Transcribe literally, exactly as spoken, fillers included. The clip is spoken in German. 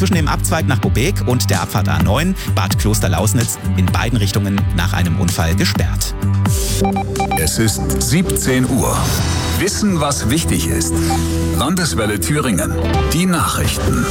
zwischen dem Abzweig nach Bobeck und der Abfahrt A neun Bad Klosterlausnitz in beiden Richtungen nach einem Unfall gesperrt. Es ist siebzehn Uhr. Wissen, was wichtig ist. Landeswelle Thüringen. Die Nachrichten.